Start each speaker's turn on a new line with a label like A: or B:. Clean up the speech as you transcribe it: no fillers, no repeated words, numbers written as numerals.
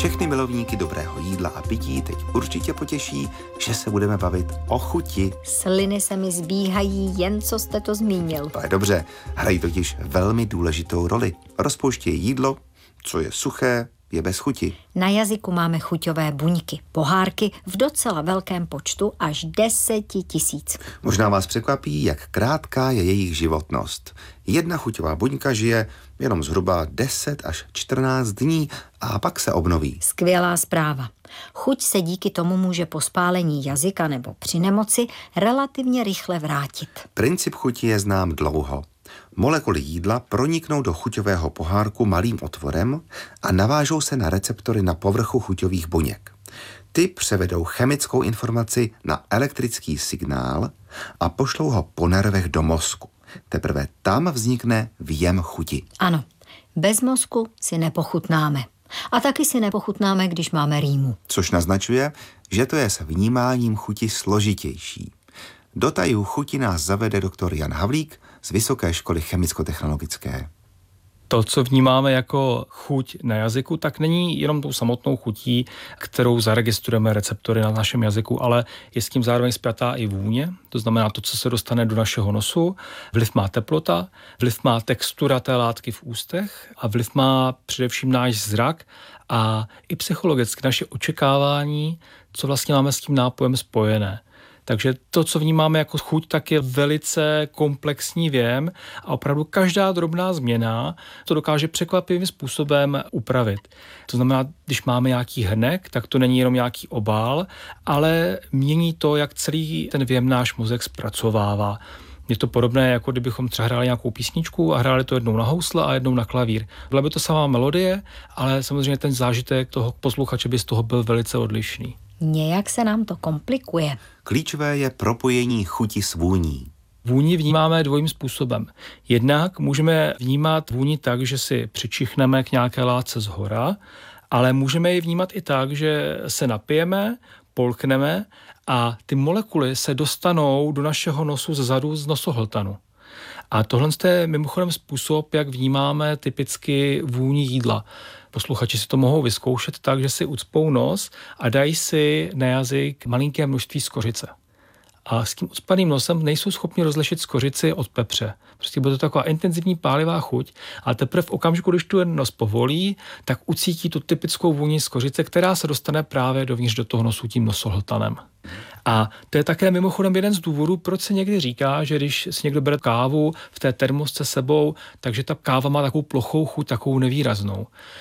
A: Všechny milovníky dobrého jídla a pití teď určitě potěší, že se budeme bavit o chuti.
B: Sliny se mi zbíhají, jen co jste to zmínil.
A: To je dobře, hrají totiž velmi důležitou roli. Rozpouštějí jídlo, co je suché, je bez chuti.
B: Na jazyku máme chuťové buňky, pohárky v docela velkém počtu, až 10 000.
A: Možná vás překvapí, jak krátká je jejich životnost. Jedna chuťová buňka žije jenom zhruba 10 až 14 dní a pak se obnoví.
B: Skvělá zpráva. Chuť se díky tomu může po spálení jazyka nebo při nemoci relativně rychle vrátit.
A: Princip chuti je znám dlouho. Molekuly jídla proniknou do chuťového pohárku malým otvorem a navážou se na receptory na povrchu chuťových buněk. Ty převedou chemickou informaci na elektrický signál a pošlou ho po nervech do mozku. Teprve tam vznikne vjem chuti.
B: Ano, bez mozku si nepochutnáme. A taky si nepochutnáme, když máme rýmu.
A: Což naznačuje, že to je s vnímáním chuti složitější. Do tajů chuti nás zavede doktor Jan Havlík z Vysoké školy chemicko-technologické.
C: To, co vnímáme jako chuť na jazyku, tak není jenom tou samotnou chutí, kterou zaregistrujeme receptory na našem jazyku, ale je s tím zároveň spjatá i vůně, to znamená to, co se dostane do našeho nosu. Vliv má teplota, vliv má textura té látky v ústech a vliv má především náš zrak a i psychologicky naše očekávání, co vlastně máme s tím nápojem spojené. Takže to, co vnímáme jako chuť, tak je velice komplexní vjem a opravdu každá drobná změna to dokáže překvapivým způsobem upravit. To znamená, když máme nějaký hrnek, tak to není jenom nějaký obal, ale mění to, jak celý ten vjem náš mozek zpracovává. Je to podobné, jako kdybychom třeba hráli nějakou písničku a hráli to jednou na housle a jednou na klavír. Byla by to samá melodie, ale samozřejmě ten zážitek toho posluchače by z toho byl velice odlišný.
B: Nějak se nám to komplikuje.
A: Klíčové je propojení chuti s vůní.
C: Vůni vnímáme dvojím způsobem. Jednak můžeme vnímat vůni tak, že si přičichneme k nějaké látce zhora, ale můžeme ji vnímat i tak, že se napijeme, polkneme a ty molekuly se dostanou do našeho nosu zezadu z nosohltanu. A tohle je mimochodem způsob, jak vnímáme typicky vůni jídla. Posluchači si to mohou vyzkoušet tak, že si ucpou nos a dají si na jazyk malinké množství skořice. A s tím ucpaným nosem nejsou schopni rozlišit skořici od pepře. Prostě bude to taková intenzivní pálivá chuť a teprve v okamžiku, když tu nos povolí, tak ucítí tu typickou vůni skořice, která se dostane právě dovnitř do toho nosu tím nosohltanem. A to je také mimochodem jeden z důvodů, proč se někdy říká, že když si někdo bere kávu v té termosce sebou, takže ta káva má takovou plochou chuť, takovou nevýraznou.